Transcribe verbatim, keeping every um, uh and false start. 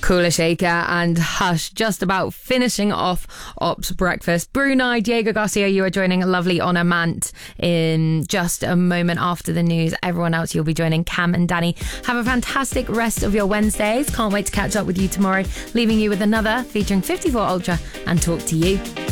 Kula Shaker and Hush, just about finishing off Ops Breakfast. Brunei, Diego Garcia, you are joining Lovely Honor Mant in just a moment after the news. Everyone else, you'll be joining Cam and Danny. Have a fantastic rest of your Wednesdays. Can't wait to catch up with you tomorrow, leaving you with another featuring fifty-four Ultra and Talk to You.